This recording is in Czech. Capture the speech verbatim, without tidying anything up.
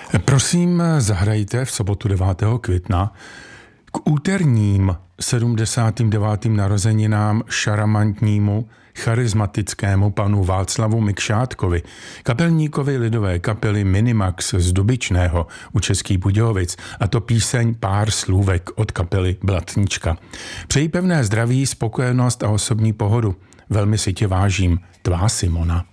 Prosím, zahrajte v sobotu devátého května k úterním sedmdesátým devátým narozeninám šarmantnímu, charismatickému panu Václavu Mikšátkovi, kapelníkovi lidové kapely Minimax z Dubičného u Českých Budějovic, a to píseň Pár slůvek od kapely Blatnička. Přeji pevné zdraví, spokojenost a osobní pohodu. Velmi si tě vážím. Tvá Simona.